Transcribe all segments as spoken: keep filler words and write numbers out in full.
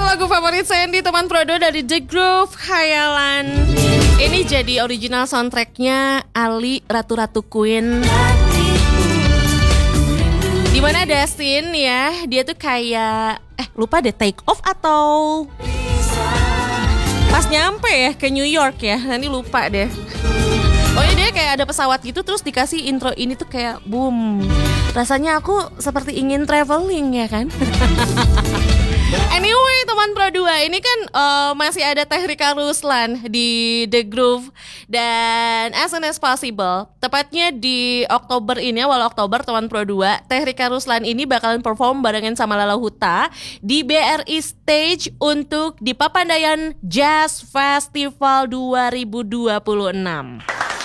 satu lagu favorit Sandy, teman Prodo, dari The Groove, Khayalan. Ini jadi original soundtracknya Ali, Ratu-Ratu Queen. Dimana ada scene ya, dia tuh kayak Eh lupa deh, take off atau pas nyampe ya ke New York ya, nanti lupa deh. Oh ini dia kayak ada pesawat gitu, terus dikasih intro ini tuh kayak boom. Rasanya aku seperti ingin traveling ya kan. Anyway teman Pro dua, ini kan uh, masih ada Teh Rika Ruslan di The Groove dan As Soon As Possible. Tepatnya di Oktober ini, awal Oktober teman Pro dua, Teh Rika Ruslan ini bakalan perform barengan sama Lala Huta di B R I Stage untuk di Papandayan Jazz Festival dua ribu dua puluh enam.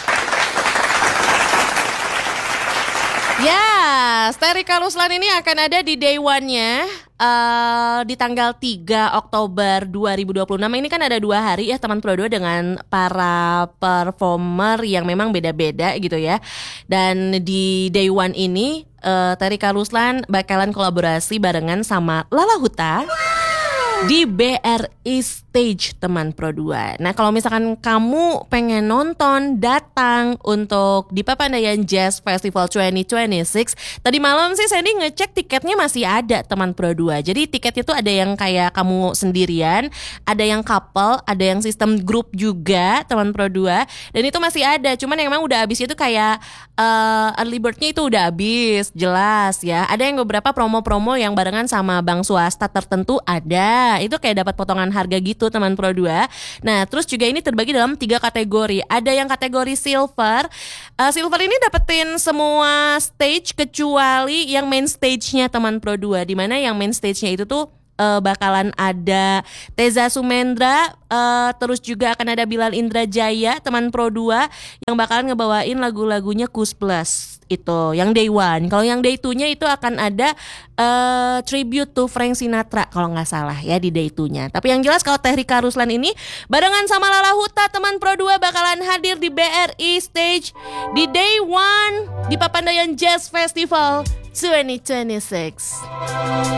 Ya, Teh Rika Ruslan ini akan ada di day one-nya uh, di tanggal tiga Oktober dua ribu dua puluh enam. Ini kan ada dua hari ya teman Pro dua dengan para performer yang memang beda-beda gitu ya. Dan di day one ini uh, Teh Rika Ruslan bakalan kolaborasi barengan sama Lala Huta di B R I Stage teman Pro dua. Nah kalau misalkan kamu pengen nonton, datang untuk di Papandayan Jazz Festival dua ribu dua puluh enam, tadi malam sih Sandy ngecek tiketnya masih ada teman Pro dua. Jadi tiketnya tuh ada yang kayak kamu sendirian, ada yang couple, ada yang sistem grup juga teman Pro dua. Dan itu masih ada, cuman yang emang udah habis itu kayak uh, early bird-nya itu udah habis, jelas ya. Ada yang beberapa promo-promo yang barengan sama bank swasta tertentu ada. Itu kayak dapat potongan harga gitu teman Pro dua. Nah terus juga ini terbagi dalam tiga kategori. Ada yang kategori silver. uh, Silver ini dapetin semua stage kecuali yang main stage-nya teman Pro dua. Dimana yang main stage-nya itu tuh uh, bakalan ada Teza Sumendra, uh, terus juga akan ada Bilal Indrajaya teman Pro dua yang bakalan ngebawain lagu-lagunya Kus Plus. Itu yang day one. Kalau yang day two-nya itu akan ada uh, tribute to Frank Sinatra kalau nggak salah ya di day two-nya. Tapi yang jelas kalau Teh Rika Ruslan ini barengan sama Lala Huta teman Pro dua bakalan hadir di B R I Stage di day one di Papandayan Jazz Festival dua ribu dua puluh enam.